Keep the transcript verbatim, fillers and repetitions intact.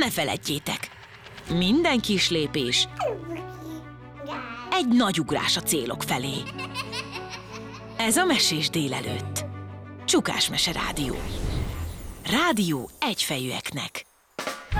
ne feledjétek, minden kis lépés egy nagy ugrás a célok felé. Ez a Mesés délelőtt. Csukás Mese Rádió. Rádió egyfejűeknek.